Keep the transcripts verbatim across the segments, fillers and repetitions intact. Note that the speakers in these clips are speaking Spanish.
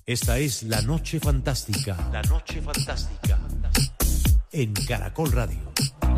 Esta es La Noche Fantástica. La Noche Fantástica. En Caracol Radio.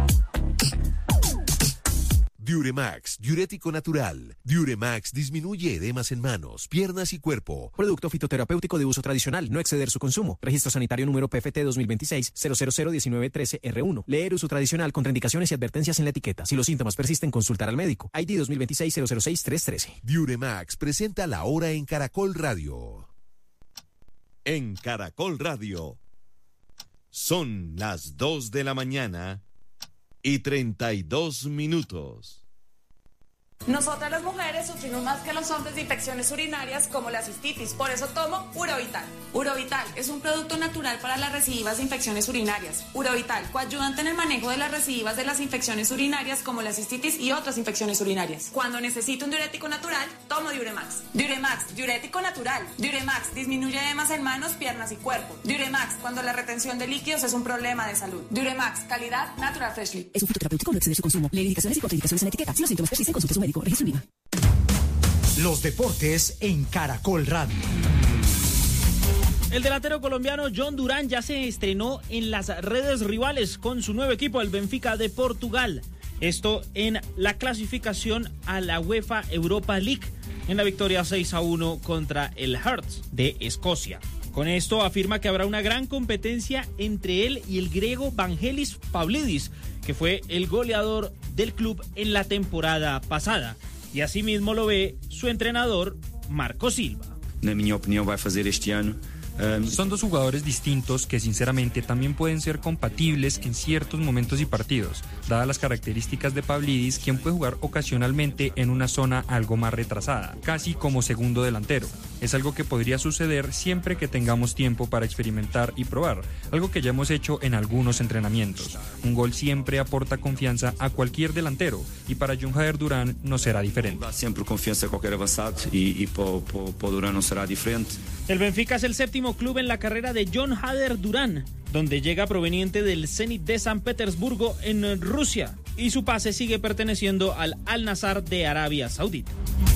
Diuremax, diurético natural. Diuremax disminuye edemas en manos, piernas y cuerpo. Producto fitoterapéutico de uso tradicional, no exceder su consumo. Registro sanitario número P F T dos mil veintiséis cero cero cero diecinueve trece R uno. Leer uso tradicional, contraindicaciones y advertencias en la etiqueta. Si los síntomas persisten, consultar al médico. I D dos mil veintiséis cero cero seis tres trece. Diuremax presenta La Hora en Caracol Radio. En Caracol Radio. Son las dos de la mañana y treinta y dos minutos. Nosotras las mujeres sufrimos más que los hombres de infecciones urinarias como la cistitis, por eso tomo Urovital. Urovital es un producto natural para las recidivas de infecciones urinarias. Urovital, coayudante en el manejo de las recidivas de las infecciones urinarias como la cistitis y otras infecciones urinarias. Cuando necesito un diurético natural, tomo Diuremax. Diuremax, diurético natural. Diuremax disminuye edemas en manos, piernas y cuerpo. Diuremax, cuando la retención de líquidos es un problema de salud. Diuremax, calidad Natural Freshly. Es un fitoterapéutico, no exceder su consumo. Lee indicaciones y contraindicaciones en la etiqueta. Si los síntomas persisten, consulte a su médico. Registro INVIMA. Los deportes en Caracol Radio. El delantero colombiano John Durán ya se estrenó en las redes rivales con su nuevo equipo, el Benfica de Portugal. Esto en la clasificación a la UEFA Europa League, en la victoria seis a uno contra el Hearts de Escocia. Con esto afirma que habrá una gran competencia entre él y el griego Vangelis Pavlidis, que fue el goleador del club en la temporada pasada. Y asimismo lo ve su entrenador, Marco Silva. Na minha opinião, vai fazer este ano. Son dos jugadores distintos que sinceramente también pueden ser compatibles en ciertos momentos y partidos, dadas las características de Pavlidis, quien puede jugar ocasionalmente en una zona algo más retrasada, casi como segundo delantero. Es algo que podría suceder siempre que tengamos tiempo para experimentar y probar, algo que ya hemos hecho en algunos entrenamientos. Un gol siempre aporta confianza a cualquier delantero y para John Jader Durán no será diferente. Dá sempre confiança a qualquer avançado e, e para o Durán no será diferente. El Benfica es el séptimo club en la carrera de John Jader Durán, donde llega proveniente del Zenit de San Petersburgo en Rusia, y su pase sigue perteneciendo al Al-Nassr de Arabia Saudita.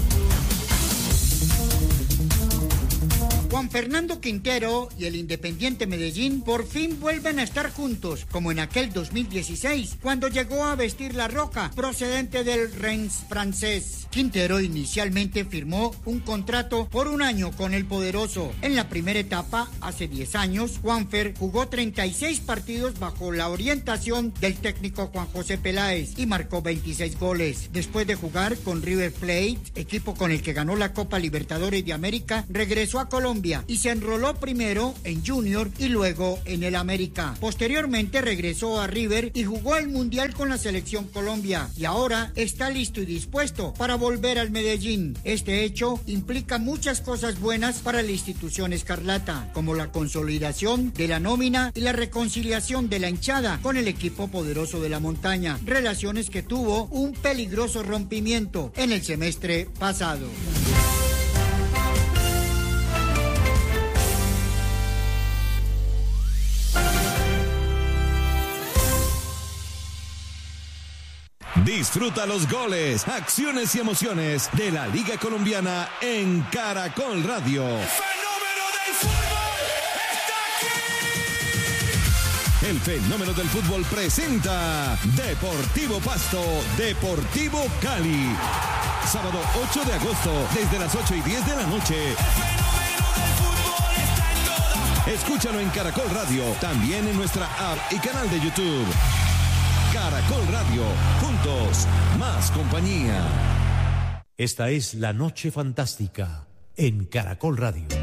Juan Fernando Quintero y el Independiente Medellín por fin vuelven a estar juntos, como en aquel dos mil dieciséis, cuando llegó a vestir la Roca, procedente del Rennes francés. Quintero inicialmente firmó un contrato por un año con el poderoso. En la primera etapa, hace diez años, Juanfer jugó treinta y seis partidos bajo la orientación del técnico Juan José Peláez y marcó veintiséis goles. Después de jugar con River Plate, equipo con el que ganó la Copa Libertadores de América, regresó a Colombia y se enroló primero en Junior y luego en el América. Posteriormente regresó a River y jugó el Mundial con la Selección Colombia y ahora está listo y dispuesto para volver al Medellín. Este hecho implica muchas cosas buenas para la institución escarlata, como la consolidación de la nómina y la reconciliación de la hinchada con el equipo poderoso de la montaña, relaciones que tuvo un peligroso rompimiento en el semestre pasado. Disfruta los goles, acciones y emociones de la Liga Colombiana en Caracol Radio. ¡Fenómeno del fútbol está aquí! El fenómeno del fútbol presenta Deportivo Pasto, Deportivo Cali. Sábado ocho de agosto, desde las ocho y diez de la noche. El fenómeno del fútbol está en todas. Escúchalo en Caracol Radio, también en nuestra app y canal de YouTube. Caracol Radio, juntos, más compañía. Esta es La Noche Fantástica en Caracol Radio.